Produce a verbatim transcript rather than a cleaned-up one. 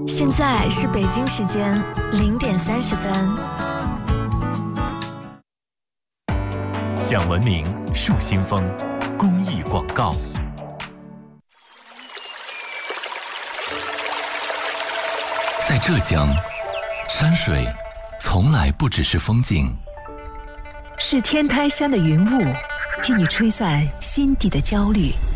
现在是北京时间零点三十分。 讲文明树新风公益广告。在浙江，山水从来不只是风景， 是天台山的云雾，替你吹散心底的焦虑；